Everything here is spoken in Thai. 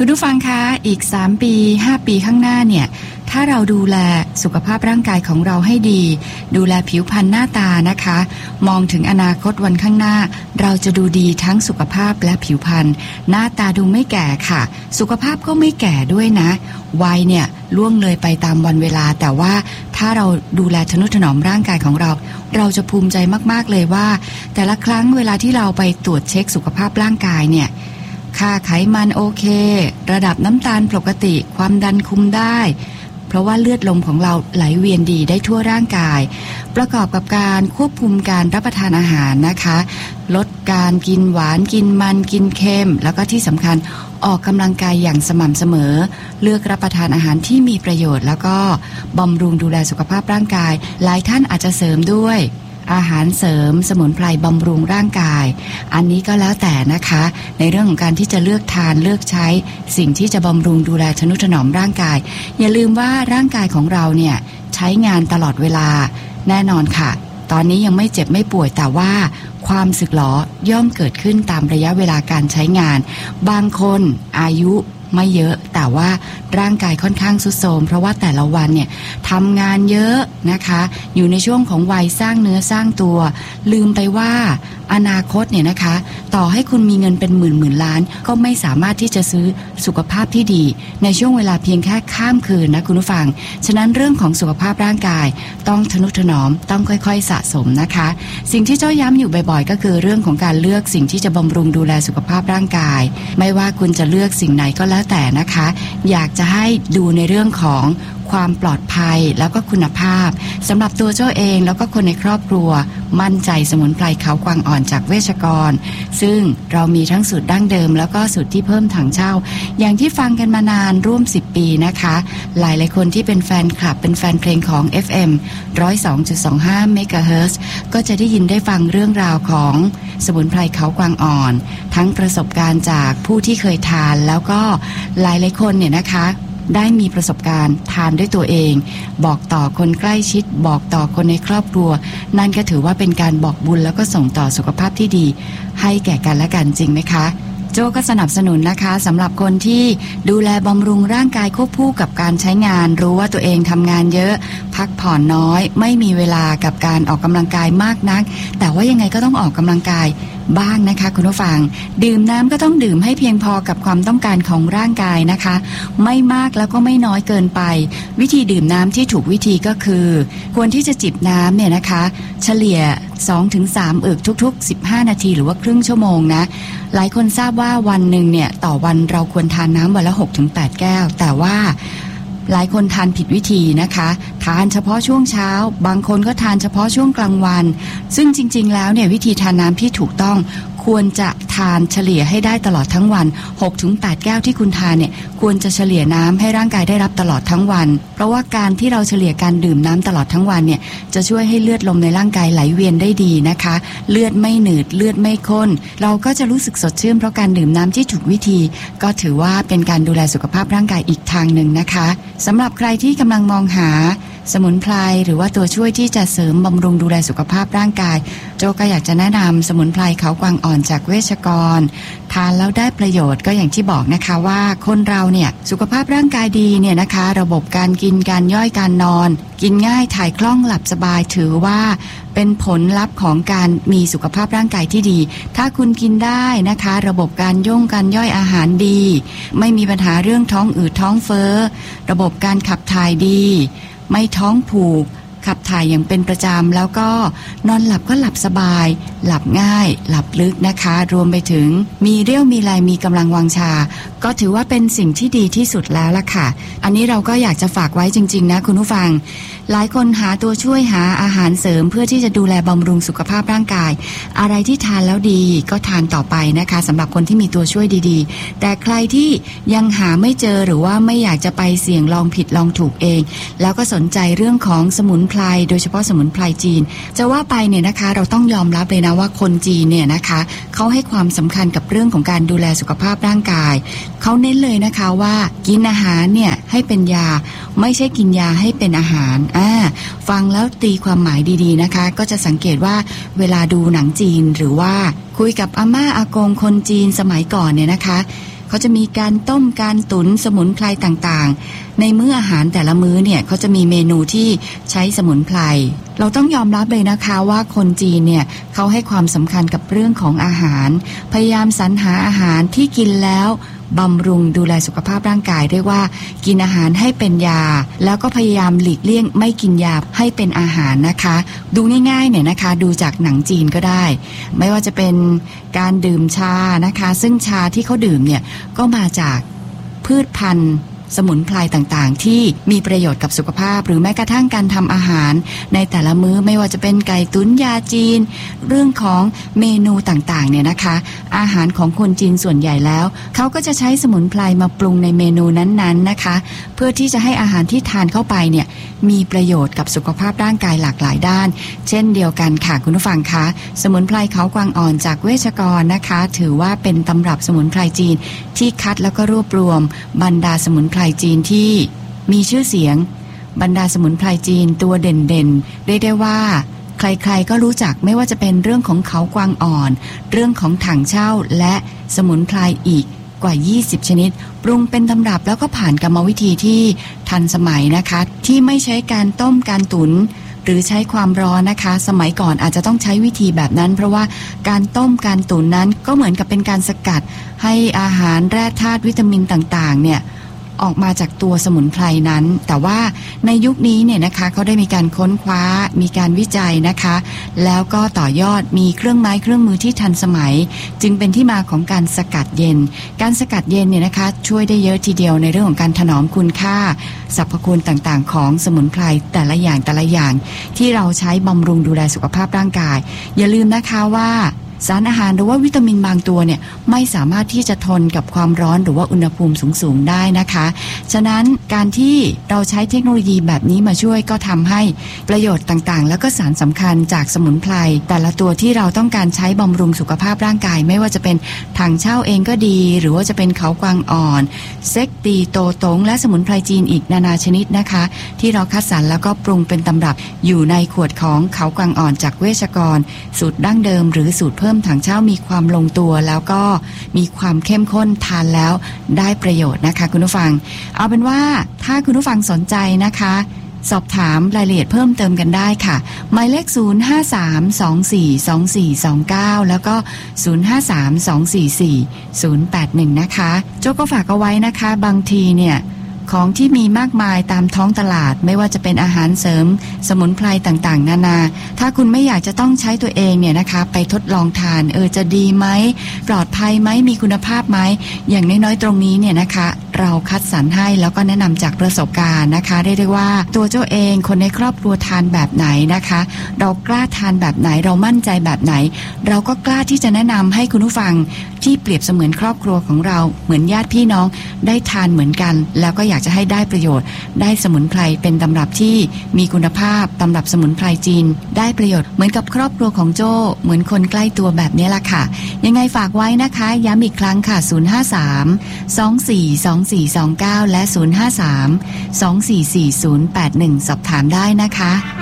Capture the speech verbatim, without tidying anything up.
คุณผู้ฟังคะอีกสามปีห้าปีข้างหน้าเนี่ยถ้าเราดูแลสุขภาพร่างกายของเราให้ดีดูแลผิวพรรณหน้าตานะคะมองถึงอนาคตวันข้างหน้าเราจะดูดีทั้งสุขภาพและผิวพรรณหน้าตาดูไม่แก่ค่ะสุขภาพก็ไม่แก่ด้วยนะวัยเนี่ยล่วงเลยไปตามวันเวลาแต่ว่าถ้าเราดูแลทนุถนอมร่างกายของเราเราจะภูมิใจมากๆเลยว่าแต่ละครั้งเวลาที่เราไปตรวจเช็คสุขภาพร่างกายเนี่ยค่าไขมันโอเคระดับน้ำตาลปกติความดันคุมได้เพราะว่าเลือดลมของเราไหลเวียนดีได้ทั่วร่างกายประกอบกับการควบคุมการรับประทานอาหารนะคะลดการกินหวานกินมันกินเค็มแล้วก็ที่สำคัญออกกำลังกายอย่างสม่ำเสมอเลือกรับประทานอาหารที่มีประโยชน์แล้วก็บำรุงดูแลสุขภาพร่างกายหลายท่านอาจจะเสริมด้วยอาหารเสริมสมุนไพรบำรุงร่างกายอันนี้ก็แล้วแต่นะคะในเรื่องของการที่จะเลือกทานเลือกใช้สิ่งที่จะบำรุงดูแลทนุถนอมร่างกายอย่าลืมว่าร่างกายของเราเนี่ยใช้งานตลอดเวลาแน่นอนค่ะตอนนี้ยังไม่เจ็บไม่ป่วยแต่ว่าความสึกหรอย่อมเกิดขึ้นตามระยะเวลาการใช้งานบางคนอายุไม่เยอะแต่ว่าร่างกายค่อนข้างทรุดโทรมเพราะว่าแต่ละวันเนี่ยทำงานเยอะนะคะอยู่ในช่วงของวัยสร้างเนื้อสร้างตัวลืมไปว่าอนาคตเนี่ยนะคะต่อให้คุณมีเงินเป็นหมื่นหมื่นล้านก็ไม่สามารถที่จะซื้อสุขภาพที่ดีในช่วงเวลาเพียงแค่ข้ามคืนนะคุณผู้ฟังฉะนั้นเรื่องของสุขภาพร่างกายต้องทนุถนอมต้องค่อยๆสะสมนะคะสิ่งที่เจ้าย้ำอยู่บ่อยๆก็คือเรื่องของการเลือกสิ่งที่จะบำรุงดูแลสุขภาพร่างกายไม่ว่าคุณจะเลือกสิ่งไหนก็แล้วแต่นะคะอยากจะให้ดูในเรื่องของความปลอดภัยแล้วก็คุณภาพสำหรับตัวเจ้าเองแล้วก็คนในครอบครัวมั่นใจสมุนไพรเขากวางอ่อนจากเวชกรซึ่งเรามีทั้งสูตรดั้งเดิมแล้วก็สูตรที่เพิ่มถังเช่าอย่างที่ฟังกันมานานร่วมสิบปีนะคะหลายหลายคนที่เป็นแฟนคลับเป็นแฟนเพลงของ เอฟ เอ็ม หนึ่งศูนย์สองจุดสองห้า เมกะเฮิรตซ์ก็จะได้ยินได้ฟังเรื่องราวของสมุนไพรเขากวางอ่อนทั้งประสบการณ์จากผู้ที่เคยทานแล้วก็หลายหลายคนเนี่ยนะคะได้มีประสบการณ์ทานด้วยตัวเองบอกต่อคนใกล้ชิดบอกต่อคนในครอบครัวนั่นก็ถือว่าเป็นการบอกบุญแล้วก็ส่งต่อสุขภาพที่ดีให้แก่กันและกันจริงไหมคะโจก็สนับสนุนนะคะสำหรับคนที่ดูแลบำรุงร่างกายควบคู่กับการใช้งานรู้ว่าตัวเองทำงานเยอะพักผ่อนน้อยไม่มีเวลากับการออกกำลังกายมากนักแต่ว่ายังไงก็ต้องออกกำลังกายบ้างนะคะคุณผู้ฟังดื่มน้ำก็ต้องดื่มให้เพียงพอกับความต้องการของร่างกายนะคะไม่มากแล้วก็ไม่น้อยเกินไปวิธีดื่มน้ำที่ถูกวิธีก็คือควรที่จะจิบน้ำเนี่ยนะคะเฉลี่ย สองถึงสาม อึกทุกๆสิบห้านาทีหรือว่าครึ่งชั่วโมงนะหลายคนทราบว่าวันหนึ่งเนี่ยต่อวันเราควรทานน้ำวันละ หกถึงแปด แก้วแต่ว่าหลายคนทานผิดวิธีนะคะทานเฉพาะช่วงเช้าบางคนก็ทานเฉพาะช่วงกลางวันซึ่งจริงๆแล้วเนี่ยวิธีทานน้ำที่ถูกต้องควรจะทานเฉลี่ยให้ได้ตลอดทั้งวัน หกถึงแปด แก้วที่คุณทานเนี่ยควรจะเฉลี่ยน้ำให้ร่างกายได้รับตลอดทั้งวันเพราะว่าการที่เราเฉลี่ยการดื่มน้ำตลอดทั้งวันเนี่ยจะช่วยให้เลือดลมในร่างกายไหลเวียนได้ดีนะคะเลือดไม่หนืดเลือดไม่ข้นเราก็จะรู้สึกสดชื่นเพราะการดื่มน้ำที่ถูกวิธีก็ถือว่าเป็นการดูแลสุขภาพร่างกายอีกทางหนึ่งนะคะสำหรับใครที่กำลังมองหาสมุนไพรหรือว่าตัวช่วยที่จะเสริมบำรุงดูแลสุขภาพร่างกายโจก็อยากจะแนะนำสมุนไพรเขากวางอ่อนจากเวชกรทานแล้วได้ประโยชน์ก็อย่างที่บอกนะคะว่าคนเราเนี่ยสุขภาพร่างกายดีเนี่ยนะคะระบบการกินการย่อยการนอนกินง่ายถ่ายคล่องหลับสบายถือว่าเป็นผลลัพธ์ของการมีสุขภาพร่างกายที่ดีถ้าคุณกินได้นะคะระบบการย่งการย่อยอาหารดีไม่มีปัญหาเรื่องท้องอืดท้องเฟ้อระบบการขับถ่ายดีไม่ท้องผูกขับถ่ายอย่างเป็นประจำแล้วก็นอนหลับก็หลับสบายหลับง่ายหลับลึกนะคะรวมไปถึงมีเรี่ยวมีแรงมีกำลังวังชาก็ถือว่าเป็นสิ่งที่ดีที่สุดแล้วล่ะค่ะอันนี้เราก็อยากจะฝากไว้จริงๆนะคุณผู้ฟังหลายคนหาตัวช่วยหาอาหารเสริมเพื่อที่จะดูแลบำรุงสุขภาพร่างกายอะไรที่ทานแล้วดีก็ทานต่อไปนะคะสำหรับคนที่มีตัวช่วยดีๆแต่ใครที่ยังหาไม่เจอหรือว่าไม่อยากจะไปเสี่ยงลองผิดลองถูกเองแล้วก็สนใจเรื่องของสมุนไพรโดยเฉพาะสมุนไพรจีนจะว่าไปเนี่ยนะคะเราต้องยอมรับเลยนะว่าคนจีนเนี่ยนะคะเขาให้ความสำคัญกับเรื่องของการดูแลสุขภาพร่างกายเขาเน้นเลยนะคะว่ากินอาหารเนี่ยให้เป็นยาไม่ใช่กินยาให้เป็นอาหารอ่าฟังแล้วตีความหมายดีๆนะคะก็จะสังเกตว่าเวลาดูหนังจีนหรือว่าคุยกับอาม่าอากงคนจีนสมัยก่อนเนี่ยนะคะเขาจะมีการต้มการตุ๋นสมุนไพรต่างๆในมื้ออาหารแต่ละมื้อเนี่ยเขาจะมีเมนูที่ใช้สมุนไพรเราต้องยอมรับเลยนะคะว่าคนจีนเนี่ยเขาให้ความสำคัญกับเรื่องของอาหารพยายามสรรหาอาหารที่กินแล้วบำรุงดูแลสุขภาพร่างกายด้วยว่ากินอาหารให้เป็นยาแล้วก็พยายามหลีกเลี่ยงไม่กินยาให้เป็นอาหารนะคะดูง่ายๆเนี่ยนะคะดูจากหนังจีนก็ได้ไม่ว่าจะเป็นการดื่มชานะคะซึ่งชาที่เขาดื่มเนี่ยก็มาจากพืชพันธุ์สมุนไพรต่างๆที่มีประโยชน์กับสุขภาพหรือแม้กระทั่งการทำอาหารในแต่ละมื้อไม่ว่าจะเป็นไก่ตุ๋นยาจีนเรื่องของเมนูต่างๆเนี่ยนะคะอาหารของคนจีนส่วนใหญ่แล้วเขาก็จะใช้สมุนไพรมาปรุงในเมนูนั้นๆนะคะเพื่อที่จะให้อาหารที่ทานเข้าไปเนี่ยมีประโยชน์กับสุขภาพร่างกายหลากหลายด้านเช่นเดียวกันค่ะคุณผู้ฟังคะสมุนไพรเขากวางอ่อนจากเวชกรนะคะถือว่าเป็นตำรับสมุนไพรจีนที่คัดแล้วก็รวบรวมบรรดาสมุนไพรจีนที่มีชื่อเสียงบรรดาสมุนไพรจีนตัวเด่นๆเรียกได้ว่าใครๆก็รู้จักไม่ว่าจะเป็นเรื่องของเขากวางอ่อนเรื่องของถังเช่าและสมุนไพรอีกกว่ายี่สิบชนิดปรุงเป็นตำรับแล้วก็ผ่านกรรมวิธีที่ทันสมัยนะคะที่ไม่ใช้การต้มการตุ๋นหรือใช้ความร้อนนะคะสมัยก่อนอาจจะต้องใช้วิธีแบบนั้นเพราะว่าการต้มการตุ๋นนั้นก็เหมือนกับเป็นการสกัดให้อาหารแร่ธาตุวิตามินต่างๆเนี่ยออกมาจากตัวสมุนไพรนั้นแต่ว่าในยุคนี้เนี่ยนะคะเขาได้มีการค้นคว้ามีการวิจัยนะคะแล้วก็ต่อยอดมีเครื่องไม้เครื่องมือที่ทันสมัยจึงเป็นที่มาของการสกัดเย็นการสกัดเย็นเนี่ยนะคะช่วยได้เยอะทีเดียวในเรื่องของการถนอมคุณค่าสรรพคุณต่างๆของสมุนไพรแต่ละอย่างแต่ละอย่างที่เราใช้บำรุงดูแลสุขภาพร่างกายอย่าลืมนะคะว่าสารอาหารหรือว่าวิตามินบางตัวเนี่ยไม่สามารถที่จะทนกับความร้อนหรือว่าอุณหภูมิสูงๆได้นะคะฉะนั้นการที่เราใช้เทคโนโลยีแบบนี้มาช่วยก็ทำให้ประโยชน์ต่างๆแล้วก็สารสำคัญจากสมุนไพรแต่ละตัวที่เราต้องการใช้บำรุงสุขภาพร่างกายไม่ว่าจะเป็นถังเช่าเองก็ดีหรือว่าจะเป็นเขากวางอ่อนเซ็กตีโตตงและสมุนไพรจีนอีกนานาชนิดนะคะที่เราคัดสรรแล้วก็ปรุงเป็นตำรับอยู่ในขวดของเขากวางอ่อนจากเวชกรสูตรดั้งเดิมหรือสูตรเพิ่มถังเช่ามีความลงตัวแล้วก็มีความเข้มข้นทานแล้วได้ประโยชน์นะคะคุณผู้ฟังเอาเป็นว่าถ้าคุณผู้ฟังสนใจนะคะสอบถามรายละเอียดเพิ่มเติมกันได้ค่ะหมายเลขศูนย์ ห้า สาม สอง สี่ สอง สี่ สอง เก้าแล้วก็ศูนย์ ห้า สาม สอง สี่ สี่ ศูนย์ แปด หนึ่งนะคะโจ้ก็ฝากเอาไว้นะคะบางทีเนี่ยของที่มีมากมายตามท้องตลาดไม่ว่าจะเป็นอาหารเสริมสมุนไพรต่างๆนานาถ้าคุณไม่อยากจะต้องใช้ตัวเองเนี่ยนะคะไปทดลองทานเออจะดีไหมปลอดภัยไหมมีคุณภาพไหมอย่างน้อยๆตรงนี้เนี่ยนะคะเราคัดสรรให้แล้วก็แนะนำจากประสบการณ์นะคะได้ได้ว่าตัวเจ้าเองคนในครอบครัวทานแบบไหนนะคะเรากล้าทานแบบไหนเรามั่นใจแบบไหนเราก็กล้าที่จะแนะนำให้คุณผู้ฟังที่เปรียบเสมือนครอบครัวของเราเหมือนญาติพี่น้องได้ทานเหมือนกันแล้วก็อยากจะให้ได้ประโยชน์ได้สมุนไพรเป็นตำรับที่มีคุณภาพตำรับสมุนไพรจีนได้ประโยชน์เหมือนกับครอบครัวของโจ้เหมือนคนใกล้ตัวแบบนี้ล่ะค่ะยังไงฝากไว้นะคะย้ำอีกครั้งค่ะศูนย์ ห้า สาม สอง สี่ สอง สี่ สอง เก้าและศูนย์ ห้า สาม สอง สี่ สี่ ศูนย์ แปด หนึ่งสอบถามได้นะคะ